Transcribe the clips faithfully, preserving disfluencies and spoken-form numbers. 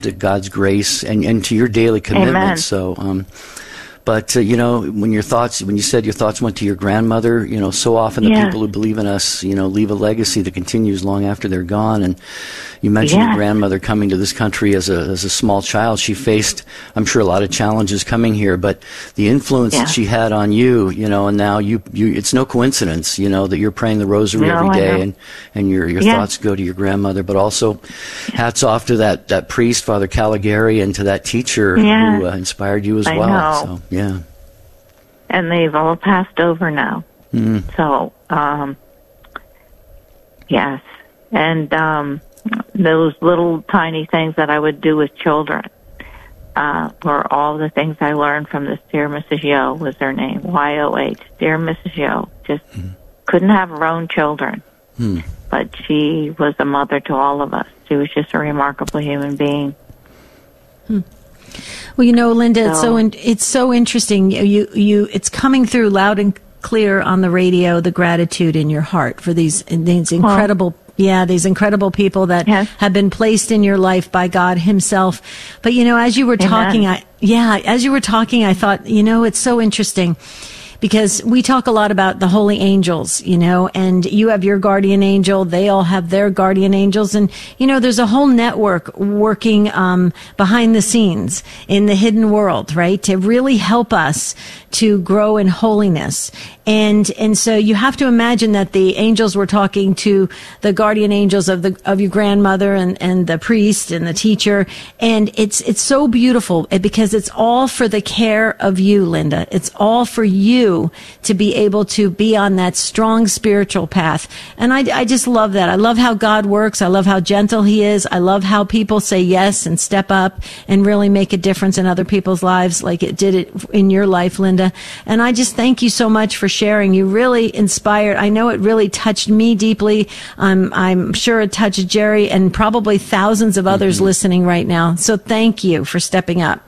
to God's grace and, and to your daily commitment. Amen. So, um, but, uh, you know, when your thoughts, when you said your thoughts went to your grandmother, you know, so often the Yeah. people who believe in us, you know, leave a legacy that continues long after they're gone. And you mentioned Yeah. your grandmother coming to this country as a, as a small child. She faced, I'm sure, a lot of challenges coming here, but the influence Yeah. that she had on you, you know, and now you, you, it's no coincidence, you know, that you're praying the rosary No, every I day know. and, and your, your Yeah. thoughts go to your grandmother, but also hats off to that, that priest, Father Caligari, and to that teacher Yeah. who uh, inspired you as I well. know. So, yeah. And they've all passed over now. Mm. So, um, yes. And um, those little tiny things that I would do with children uh, were all the things I learned from this dear Missus Yo was her name, Y O H, dear Missus Yo. Just Mm. couldn't have her own children. Mm. But she was a mother to all of us. She was just a remarkable human being. Well, you know, Linda, it's so So- in, it's so interesting. You you it's coming through loud and clear on the radio. The gratitude in your heart for these these incredible. Yeah, these incredible people that Yes. have been placed in your life by God Himself. But you know, as you were Amen. talking, I yeah, as you were talking, I thought, you know, it's so interesting. Because we talk a lot about the holy angels, you know, and you have your guardian angel. They all have their guardian angels. And, you know, there's a whole network working um, behind the scenes in the hidden world, right, to really help us to grow in holiness. And and so you have to imagine that the angels were talking to the guardian angels of the of your grandmother and, and the priest and the teacher. And it's it's so beautiful because it's all for the care of you, Linda. It's all for you to be able to be on that strong spiritual path. And I, I just love that. I love how God works. I love how gentle He is. I love how people say yes and step up and really make a difference in other people's lives like it did it in your life, Linda. And I just thank you so much for sharing. You really inspired. I know it really touched me deeply. Um, I'm sure it touched Jerry and probably thousands of others Mm-hmm. listening right now. So thank you for stepping up.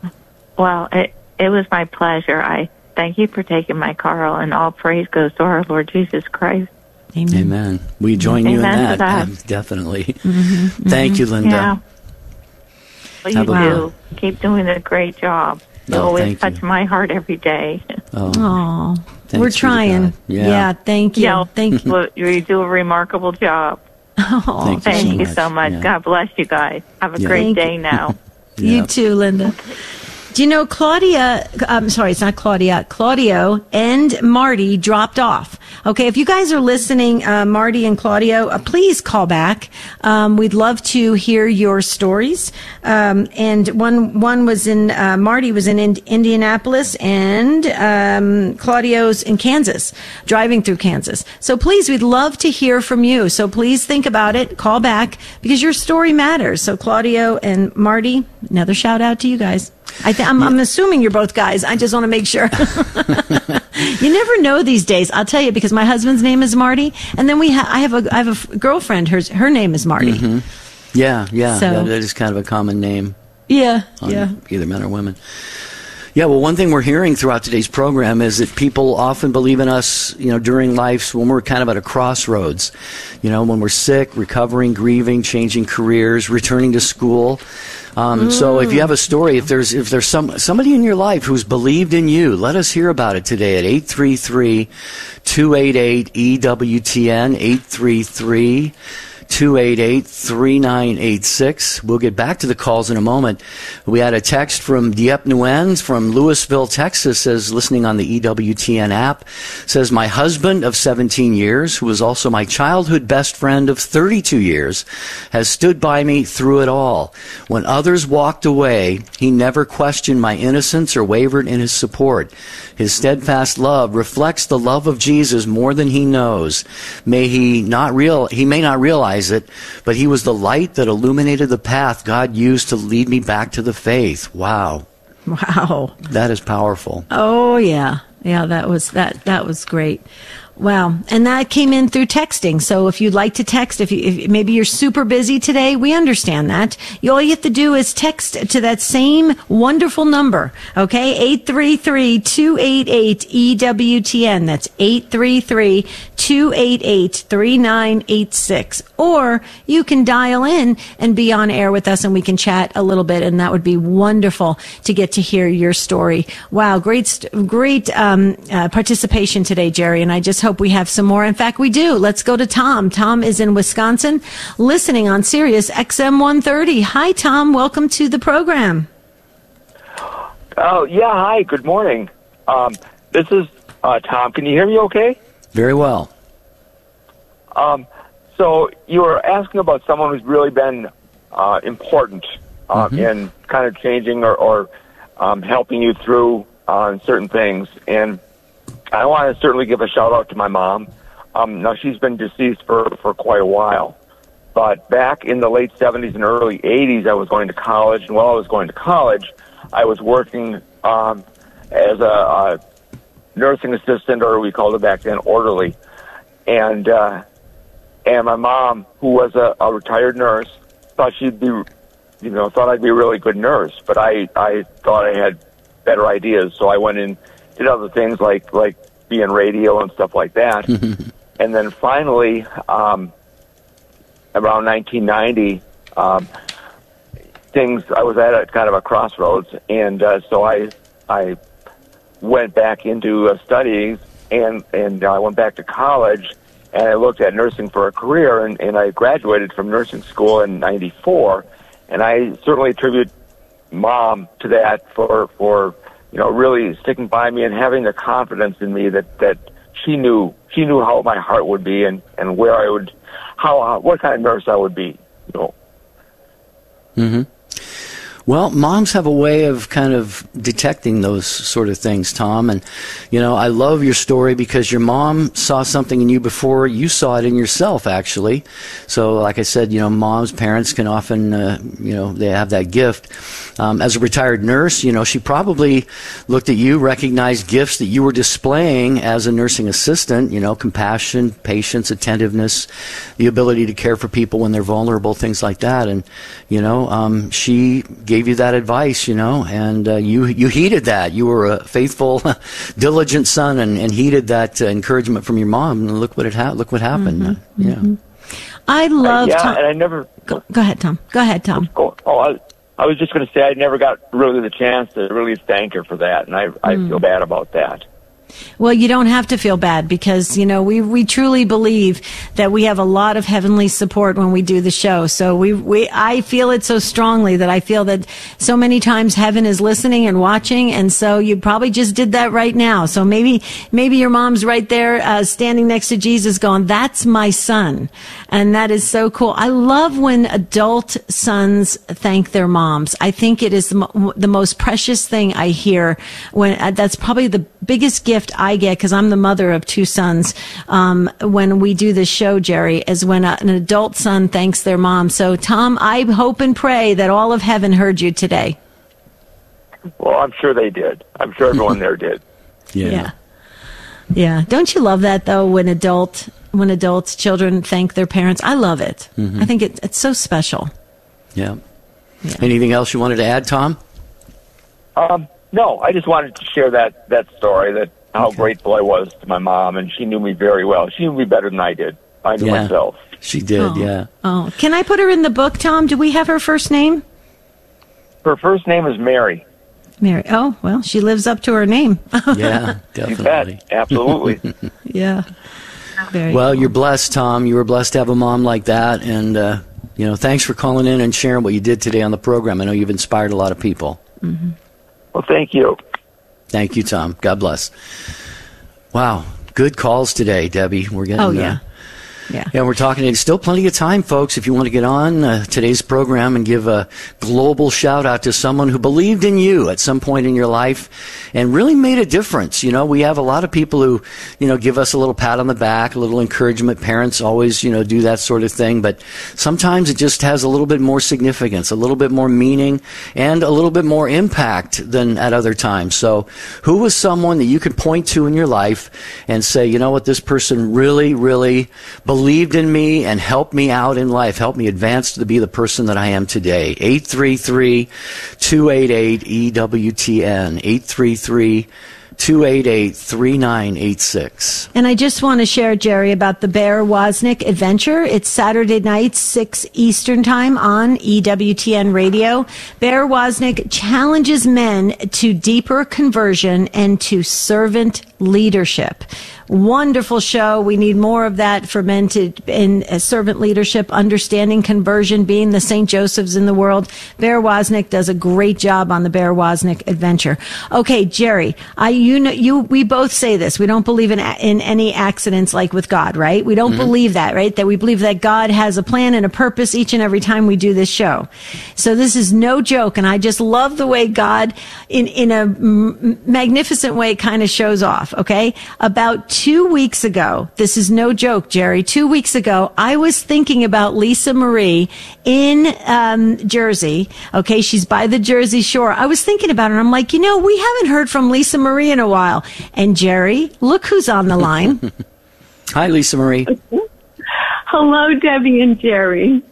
Well, it, it was my pleasure. I thank you for taking my call, and all praise goes to our Lord Jesus Christ. Amen. Amen. We join you in Amen that. to that. Um, definitely. Thank you, Linda. Yeah. Well, you Have a do. Keep doing a great job. You Oh, always thank touch you. my heart every day. Oh, Oh, Thanks we're be to trying. God. Yeah. Yeah. Thank you. Yeah, Thank you. well, you do a remarkable job. Oh, Thank you Thank so you much. so much. Yeah. God bless you guys. Have a Yeah. great Thank day you. now. Yeah. You too, Linda. Do you know Claudia, I'm sorry, it's not Claudia, Claudio and Marty dropped off. Okay, if you guys are listening, uh, Marty and Claudio, uh, please call back. Um, we'd love to hear your stories. Um, and one, one was in, uh, Marty was in, in Indianapolis and, um, Claudio's in Kansas, driving through Kansas. So please, we'd love to hear from you. So please think about it, call back because your story matters. So Claudio and Marty, another shout out to you guys. I th- I'm, I'm assuming you're both guys. I just want to make sure. You never know these days. I'll tell you because my husband's name is Marty, and then we ha- I have a I have a f- girlfriend. Her her name is Marty. Mm-hmm. Yeah, yeah. So- that, that is kind of a common name Yeah, on yeah. either men or women. Yeah, well, one thing we're hearing throughout today's program is that people often believe in us, you know, during life when we're kind of at a crossroads. You know, when we're sick, recovering, grieving, changing careers, returning to school. Um, Mm. So if you have a story, if there's if there's some somebody in your life who's believed in you, let us hear about it today at eight three three, two eight eight, E W T N, eight three three, two eight eight, three nine eight six. We'll get back to the calls in a moment. We had a text from Dieppe Nguyen from Louisville, Texas, says, listening on the E W T N app, says, my husband of seventeen years, who was also my childhood best friend of thirty-two years, has stood by me through it all. When others walked away, he never questioned my innocence or wavered in his support. His steadfast love reflects the love of Jesus more than he knows. May he not real, he may not realize it, but he was the light that illuminated the path God used to lead me back to the faith. Wow. Wow. That is powerful. Oh yeah, yeah. That was that. That was great. Wow. And that came in through texting. So if you'd like to text, if, you, if maybe you're super busy today, we understand that. You, all you have to do is text to that same wonderful number. Okay. eight three three, two eight eight, E W T N. That's eight three three, two eight eight, three nine eight six. Or you can dial in and be on air with us and we can chat a little bit, and that would be wonderful to get to hear your story. Wow, great, great um, uh, participation today, Jerry, and I just hope we have some more. In fact, we do. Let's go to Tom. Tom is in Wisconsin, listening on Sirius X M one thirty. Hi, Tom. Welcome to the program. Oh, yeah, hi. Good morning. Um, this is uh, Tom. Can you hear me okay? Very well. Um, so you were asking about someone who's really been uh, important uh, mm-hmm. in kind of changing or, or um, helping you through uh, certain things. And I want to certainly give a shout-out to my mom. Um, now, she's been deceased for, for quite a while. But back in the late seventies and early eighties, I was going to college. And while I was going to college, I was working um, as a, a nursing assistant, or we called it back then orderly. And uh, and my mom, who was a, a retired nurse, thought she'd be, you know, thought I'd be a really good nurse. But I, I thought I had better ideas, so I went and did other things like like be in radio and stuff like that. And then finally, um, around nineteen ninety, um, things I was at a kind of a crossroads, and uh, so I I went back into uh, studying, and and I went back to college, and I looked at nursing for a career, and, and I graduated from nursing school in ninety-four, and I certainly attribute Mom to that for for you know really sticking by me and having the confidence in me that that she knew she knew how my heart would be and and where I would how uh, what kind of nurse I would be, you know. Mm-hmm. Well, moms have a way of kind of detecting those sort of things, Tom. And, you know, I love your story because your mom saw something in you before you saw it in yourself, actually. So, like I said, you know, moms, parents can often, uh, you know, they have that gift. Um, as a retired nurse, you know, she probably looked at you, recognized gifts that you were displaying as a nursing assistant, you know, compassion, patience, attentiveness, the ability to care for people when they're vulnerable, things like that. And, you know, um, she gave you that advice, you know, and uh, you you heeded that. You were a faithful, diligent son, and, and heeded that uh, encouragement from your mom. And look what it ha- look what happened. Mm-hmm. Uh, yeah, mm-hmm. I love. Uh, yeah, Tom. and I never. Go, go ahead, Tom. Go ahead, Tom. Oh, oh I, I was just going to say I never got really the chance to really thank her for that, and I I mm. feel bad about that. Well, you don't have to feel bad because, you know, we, we truly believe that we have a lot of heavenly support when we do the show. So we, we, I feel it so strongly that I feel that so many times heaven is listening and watching. And so you probably just did that right now. So maybe, maybe your mom's right there, uh, standing next to Jesus going, that's my son. And that is so cool. I love when adult sons thank their moms. I think it is the, mo- the most precious thing I hear when uh, that's probably the biggest gift I get, because I'm the mother of two sons, um, when we do this show, Jerry, is when a, an adult son thanks their mom. So, Tom, I hope and pray that all of heaven heard you today. Well, I'm sure they did. I'm sure everyone there did. Yeah. yeah. Yeah. Don't you love that, though, when adult, when adults, children thank their parents? I love it. Mm-hmm. I think it, it's so special. Yeah. yeah. Anything else you wanted to add, Tom? Um, no, I just wanted to share that, that story, that how okay. grateful I was to my mom, and she knew me very well. She knew me better than I did. I knew yeah, myself. She did, oh. yeah. Oh, can I put her in the book, Tom? Do we have her first name? Her first name is Mary. Mary. Oh, well, she lives up to her name. Yeah, definitely. You bet. Absolutely. yeah. Very well, cool. You're blessed, Tom. You were blessed to have a mom like that, and uh, you know, thanks for calling in and sharing what you did today on the program. I know you've inspired a lot of people. Mm-hmm. Well, thank you. Thank you, Tom. God bless. Wow. Good calls today, Debbie. We're getting... Oh, yeah. Uh, Yeah. Yeah, we're talking. There's still plenty of time, folks, if you want to get on uh, today's program and give a global shout out to someone who believed in you at some point in your life and really made a difference. You know, we have a lot of people who, you know, give us a little pat on the back, a little encouragement. Parents always, you know, do that sort of thing. But sometimes it just has a little bit more significance, a little bit more meaning, and a little bit more impact than at other times. So who was someone that you could point to in your life and say, you know what, this person really, really believed believed in me and helped me out in life, helped me advance to be the person that I am today. eight three three, two eight eight, E W T N, eight three three, two eight eight, three nine eight six. And I just want to share, Jerry, about the Bear Wozniak Adventure. It's Saturday night, six Eastern Time on E W T N Radio. Bear Wozniak challenges men to deeper conversion and to servant leadership. Wonderful show. We need more of that for men to in uh, servant leadership, understanding conversion, being the Saint Josephs in the world. Bear Wozniak does a great job on the Bear Wozniak Adventure. Okay, Jerry, I you know you we both say this. We don't believe in in any accidents like with God, right? We don't mm-hmm. believe that, right? That we believe that God has a plan and a purpose each and every time we do this show. So this is no joke, and I just love the way God, in in a m- magnificent way, kind of shows off. Okay, about two weeks ago, this is no joke, Jerry, two weeks ago, I was thinking about Lisa Marie in um, Jersey. Okay, she's by the Jersey Shore. I was thinking about her, and I'm like, you know, we haven't heard from Lisa Marie in a while. And Jerry, look who's on the line. Hi, Lisa Marie. Hello, Debbie and Jerry.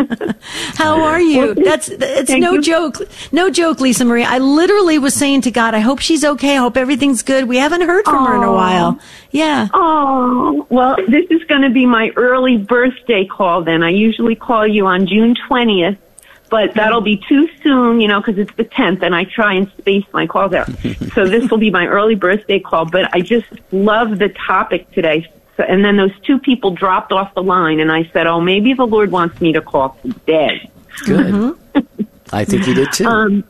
How are you? That's it's no you. joke. No joke, Lisa Marie. I literally was saying to God, I hope she's okay. I hope everything's good. We haven't heard from Aww. her in a while. Yeah. Oh, well, this is going to be my early birthday call then. I usually call you on June twentieth, but that'll be too soon, you know, because it's the tenth, and I try and space my calls out. So this will be my early birthday call, but I just love the topic today. And then those two people dropped off the line, and I said, oh, maybe the Lord wants me to call today. Good. Mm-hmm. I think he did, too. Um,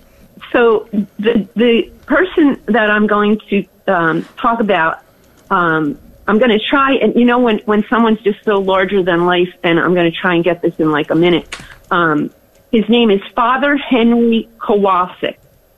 so the the person that I'm going to um, talk about, um, I'm going to try, and you know when, when someone's just so larger than life, and I'm going to try and get this in like a minute. Um, his name is Father Henry Kowalczyk.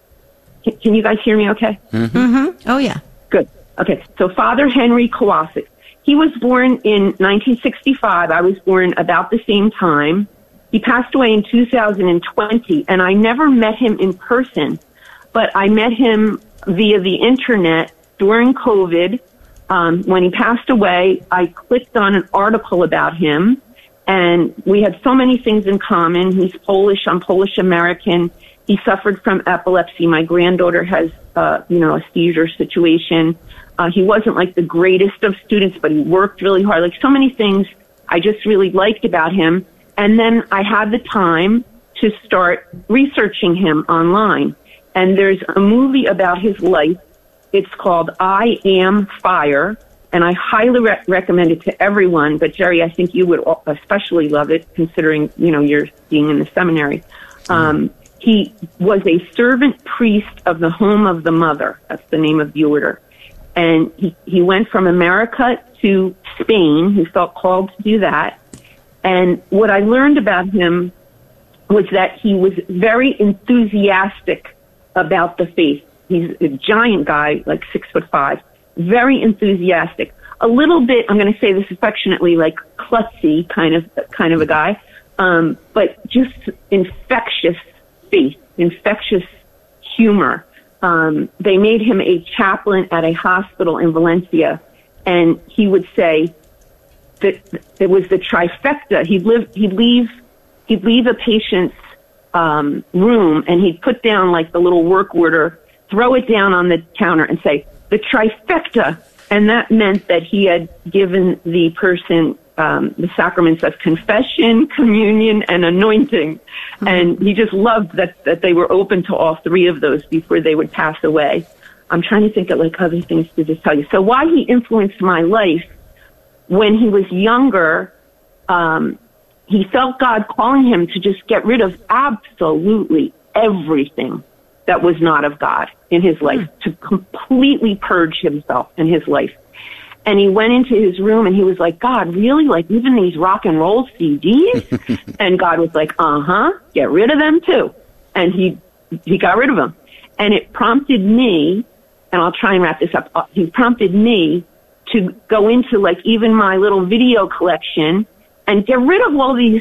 Can, can you guys hear me okay? Mm-hmm. Mm-hmm. Oh, yeah. Good. Okay, so Father Henry Kowalczyk. He was born in nineteen sixty-five. I was born about the same time. He passed away in two thousand twenty, and I never met him in person, but I met him via the internet during COVID. Um, when he passed away, I clicked on an article about him, and we had so many things in common. He's Polish. I'm Polish-American. He suffered from epilepsy. My granddaughter has, uh, you know, a seizure situation. Uh, he wasn't like the greatest of students, but he worked really hard. Like so many things I just really liked about him. And then I had the time to start researching him online. And there's a movie about his life. It's called I Am Fire. And I highly re- recommend it to everyone. But Jerry, I think you would especially love it considering, you know, you're being in the seminary. Um, he was a servant priest of the Home of the Mother. That's the name of the order. And he, he went from America to Spain. He felt called to do that. And what I learned about him was that he was very enthusiastic about the faith. He's a giant guy, like six foot five, very enthusiastic. A little bit, I'm going to say this affectionately, like klutzy kind of, kind of a guy. Um, but just infectious faith, infectious humor. Um, they made him a chaplain at a hospital in Valencia, and he would say that it was the trifecta. He'd live, he'd leave, he'd leave a patient's um, room, and he'd put down like the little work order, throw it down on the counter, and say the trifecta, and that meant that he had given the person um, the sacraments of confession, communion, and anointing. Mm-hmm. And he just loved that, that they were open to all three of those before they would pass away. I'm trying to think of like other things to just tell you. So why he influenced my life, when he was younger, um, he felt God calling him to just get rid of absolutely everything that was not of God in his life, mm-hmm. to completely purge himself in his life. And he went into his room and he was like, God, really? Like even these rock and roll C Ds? And God was like, uh-huh, get rid of them too. And he, he got rid of them. And it prompted me, and I'll try and wrap this up. He prompted me to go into like even my little video collection and get rid of all these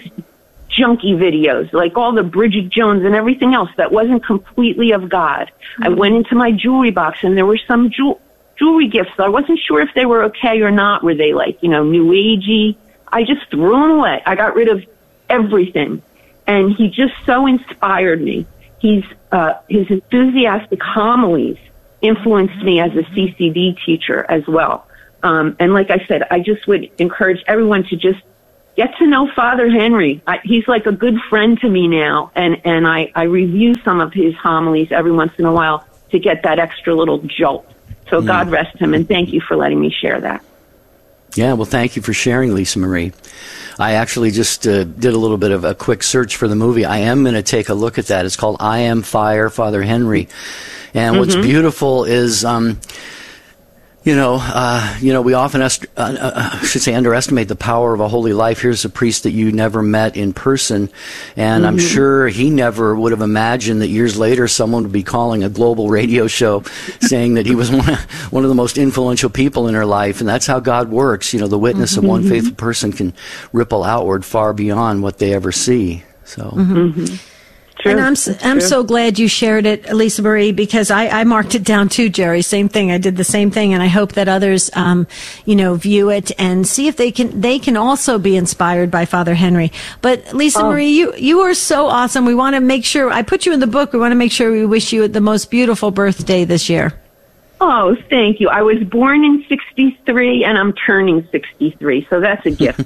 junky videos, like all the Bridget Jones and everything else that wasn't completely of God. Mm-hmm. I went into my jewelry box and there were some jewel. jewelry gifts. I wasn't sure if they were okay or not. Were they like, you know, new agey? I just threw them away. I got rid of everything. And he just so inspired me. He's, uh, his enthusiastic homilies influenced me as a C C D teacher as well. Um, and like I said, I just would encourage everyone to just get to know Father Henry. I, he's like a good friend to me now, and, and I, I review some of his homilies every once in a while to get that extra little jolt. So mm. God rest him, and thank you for letting me share that. Yeah, well, thank you for sharing, Lisa Marie. I actually just uh, did a little bit of a quick search for the movie. I am going to take a look at that. It's called I Am Fire, Father Henry. And mm-hmm. what's beautiful is, um, you know, uh, you know, we often est- uh, uh, should say underestimate the power of a holy life. Here's a priest that you never met in person, and mm-hmm. I'm sure he never would have imagined that years later someone would be calling a global radio show saying that he was one of, one of the most influential people in her life. And that's how God works. You know, the witness mm-hmm. of one faithful person can ripple outward far beyond what they ever see. So. Mm-hmm. True. And I'm I'm so glad you shared it, Lisa Marie, because I, I marked it down too, Jerry. Same thing. I did the same thing, and I hope that others, um, you know, view it and see if they can they can also be inspired by Father Henry. But Lisa oh. Marie, you you are so awesome. We want to make sure I put you in the book. We want to make sure we wish you the most beautiful birthday this year. Oh, thank you. I was born in sixty-three, and I'm turning sixty-three, so that's a gift.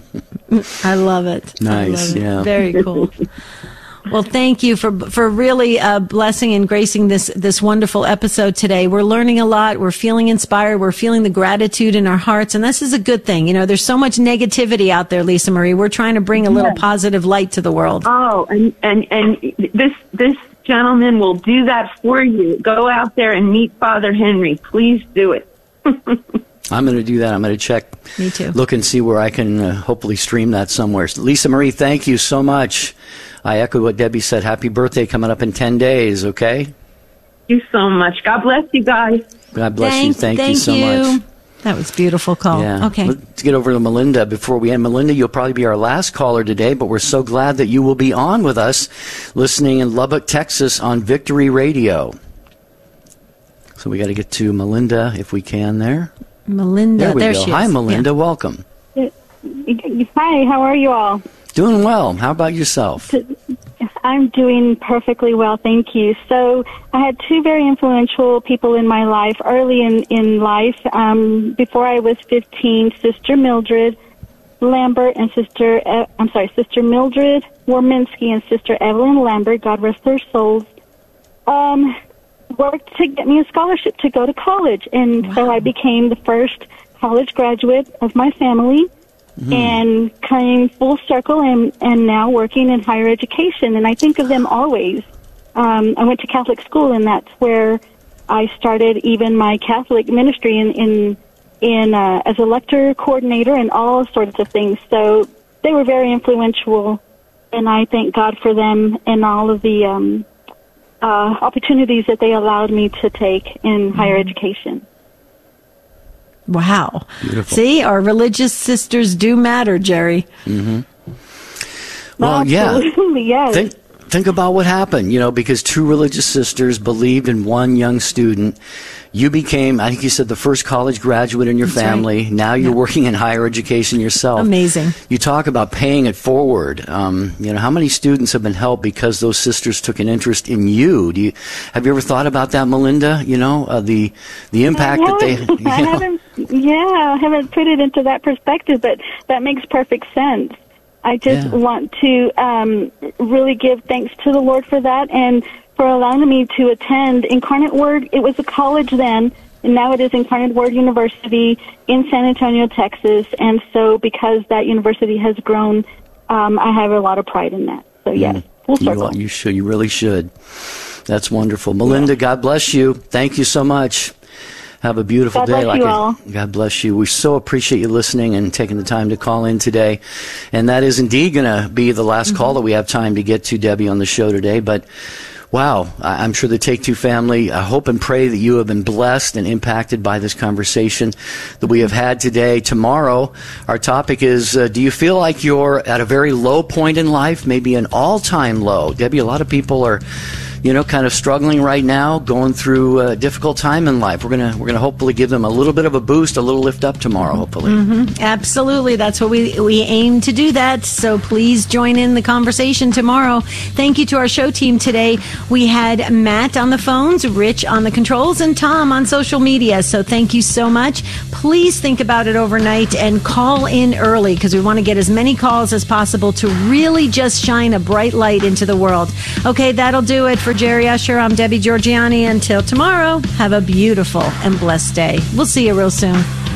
I love it. Nice, love it. Yeah. Very cool. Well, thank you for for really uh, blessing and gracing this this wonderful episode today. We're learning a lot. We're feeling inspired. We're feeling the gratitude in our hearts, and this is a good thing. You know, there's so much negativity out there, Lisa Marie. We're trying to bring a little yes. positive light to the world. Oh, and and and this this gentleman will do that for you. Go out there and meet Father Henry. Please do it. I'm going to do that. I'm going to check, Me too. look and see where I can uh, hopefully stream that somewhere. Lisa Marie, thank you so much. I echo what Debbie said. Happy birthday coming up in ten days, okay? Thank you so much. God bless you guys. God bless thank, you. Thank, thank you so you. much. That was a beautiful call. Yeah. Okay. Let's get over to Melinda before we end. Melinda, you'll probably be our last caller today, but we're so glad that you will be on with us listening in Lubbock, Texas on Victory Radio. So we got to get to Melinda if we can there. Melinda, there we there go. she Hi, is. Melinda. Yeah. Welcome. Hi, how are you all? Doing well. How about yourself? I'm doing perfectly well, thank you. So I had two very influential people in my life early in, in life. Um, before I was fifteen, Sister Mildred Lambert and Sister, uh, I'm sorry, Sister Mildred Worminski and Sister Evelyn Lambert, God rest their souls, um, worked to get me a scholarship to go to college. And wow. so I became the first college graduate of my family. Mm-hmm. And coming full circle and, and now working in higher education. And I think of them always. Um, I went to Catholic school, and that's where I started even my Catholic ministry in, in, in uh, as a lecture coordinator and all sorts of things. So they were very influential, and I thank God for them and all of the um, uh, opportunities that they allowed me to take in mm-hmm. higher education. Wow. Beautiful. See, our religious sisters do matter, Jerry. Mm-hmm. Well, Absolutely, yeah. yes. Think, think about what happened, you know, because two religious sisters believed in one young student. You became, I think you said, the first college graduate in your That's family. Right. Now you're yeah. working in higher education yourself. Amazing. You talk about paying it forward. Um, you know, how many students have been helped because those sisters took an interest in you? Do you have you ever thought about that, Melinda? You know, uh, the the impact that they. You know? I haven't. Yeah, I haven't put it into that perspective, but that makes perfect sense. I just Yeah. want to um, really give thanks to the Lord for that and for allowing me to attend Incarnate Word. It was a college then, and now it is Incarnate Word University in San Antonio, Texas. And so because that university has grown, um, I have a lot of pride in that. So, yes, Mm. full circle. You, you should. You really should. That's wonderful. Melinda, God bless you. Thank you so much. Have a beautiful God day. bless like you I- all. God bless you. We so appreciate you listening and taking the time to call in today. And that is indeed going to be the last mm-hmm. call that we have time to get to, Debbie, on the show today. But wow, I- I'm sure the Take Two family, I hope and pray that you have been blessed and impacted by this conversation that we have had today. Tomorrow, our topic is, uh, do you feel like you're at a very low point in life, maybe an all-time low? Debbie, a lot of people are, you know, kind of struggling right now, going through a difficult time in life. We're gonna we're gonna hopefully give them a little bit of a boost, a little lift up tomorrow, hopefully. Mm-hmm. Absolutely, that's what we we aim to do. That so please join in the conversation tomorrow. Thank you to our show team today: We had Matt on the phones, Rich on the controls, and Tom on social media. So thank you so much. Please think about it overnight and call in early because we want to get as many calls as possible to really just shine a bright light into the world. Okay, that'll do it for Jerry Usher. I'm Debbie Georgianni. Until tomorrow, have a beautiful and blessed day. We'll see you real soon.